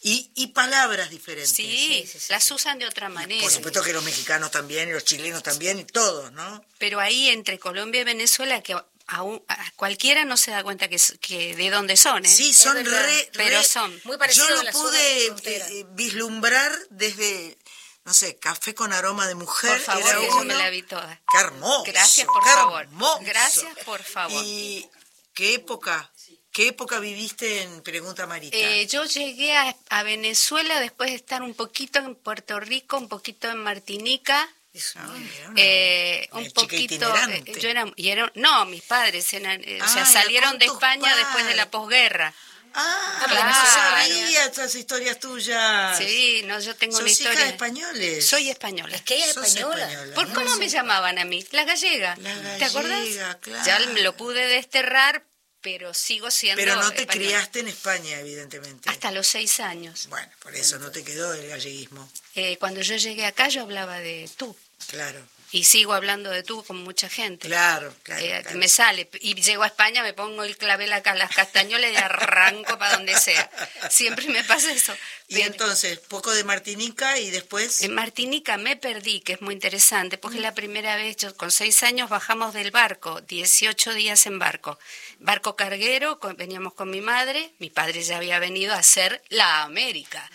Y palabras diferentes. Sí, las usan de otra manera. Por supuesto que los mexicanos también, y los chilenos también, y todos, ¿no? Pero ahí entre Colombia y Venezuela, que a cualquiera no se da cuenta que de dónde son, ¿eh? Sí, son pero son muy parecidos. Yo a la lo zona de pude frontera. vislumbrar desde, no sé, Café con aroma de mujer. Por favor, era que uno. yo me la vi toda. ¡Qué hermoso! Gracias, por qué favor. hermoso. Gracias, por favor. ¿Y qué época viviste en Pregunta Marita? Yo llegué a Venezuela después de estar un poquito en Puerto Rico, un poquito en Martinica. Un chica poquito itinerante. no, mis padres salieron de España después de la posguerra. Claro. No sabía estas historias tuyas. Sí, no, yo tengo una historia. ¿Sos hija de españoles? Soy española. Es que ella es Sos española. ¿Por cómo me llamaban a mí? La gallega. ¿Te acordás? Claro. Ya me lo pude desterrar, pero sigo siendo Pero no te española. criaste en España, evidentemente. Hasta los 6 años. Bueno, por eso no te quedó el galleguismo. Cuando yo llegué acá yo hablaba de tú. Claro. Y sigo hablando de tú con mucha gente. Claro. Me sale. Y llego a España, me pongo el clavel acá, las castañuelas y arranco para donde sea. Siempre me pasa eso. Y entonces, poco de Martinica y después... En Martinica me perdí, que es muy interesante, porque la primera vez, yo con 6 años bajamos del barco, 18 días en barco. Barco carguero, veníamos con mi madre, mi padre ya había venido a hacer la América.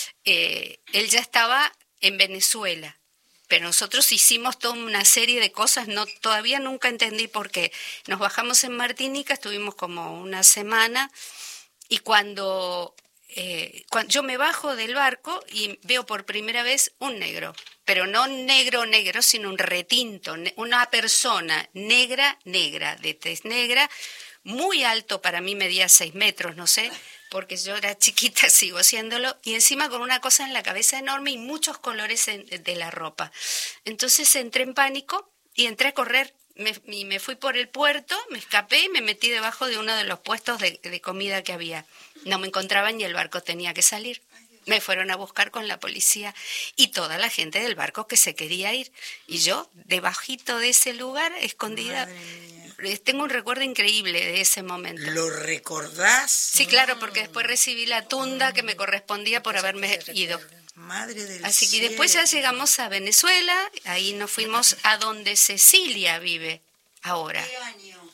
Él ya estaba en Venezuela. Pero nosotros hicimos toda una serie de cosas, todavía nunca entendí por qué. Nos bajamos en Martinica, estuvimos como una semana, y cuando yo me bajo del barco y veo por primera vez un negro, pero no negro, sino un retinto, una persona negra, de tez negra, muy alto, para mí medía 6 metros, no sé, porque yo era chiquita, sigo haciéndolo, y encima con una cosa en la cabeza enorme y muchos colores de la ropa. Entonces entré en pánico y entré a correr. Me fui por el puerto, me escapé y me metí debajo de uno de los puestos de comida que había. No me encontraban y el barco tenía que salir. Me fueron a buscar con la policía y toda la gente del barco que se quería ir. Y yo, debajito de ese lugar, escondida... Tengo un recuerdo increíble de ese momento. ¿Lo recordás? Sí, claro, porque después recibí la tunda que me correspondía por haberme ido. Madre del Así que cielo. después ya llegamos a Venezuela, ahí nos fuimos a donde Cecilia vive ahora. ¿Qué año?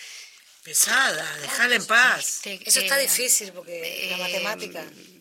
Pesada, déjala en paz. Eso está difícil porque la matemática.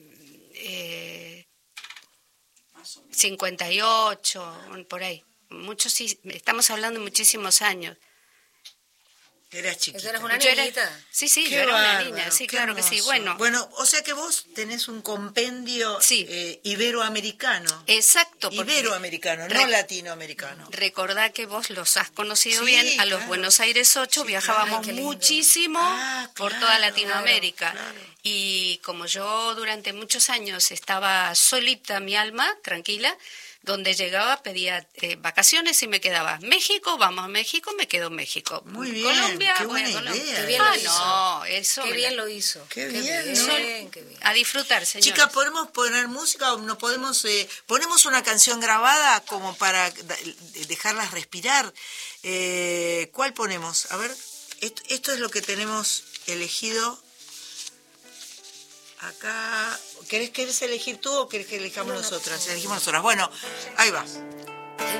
58, por ahí. Sí, estamos hablando de muchísimos años. Eras chiquita. ¿Tú eras una Yo era- niñita? Sí, Qué yo era una bárbaro, niña, sí, qué claro que sí. hermoso. Bueno, O sea que vos tenés un compendio Sí. iberoamericano. exacto. porque Iberoamericano, no Re- latinoamericano. Recordá que vos los has conocido Sí, bien, a los claro. Buenos Aires 8 Sí, viajábamos claro. Ay, qué lindo. muchísimo por claro, toda Latinoamérica. claro. Y como yo durante muchos años estaba solita mi alma, tranquila, donde llegaba pedía vacaciones y me quedaba. México, vamos a México, me quedo en México. Muy bien, Colombia, qué voy a buena Colombia. idea. Qué bien lo hizo. No, eso Qué me bien la- lo hizo. Qué bien, ¿no? Qué bien. A disfrutar, señores. Chicas, ¿podemos poner música o no podemos? Ponemos una canción grabada como para dejarlas respirar. ¿Cuál ponemos? A ver, esto es lo que tenemos elegido acá. ¿Querés elegir tú o querés que elijamos nosotras? Elegimos nosotras. Bueno, ahí va.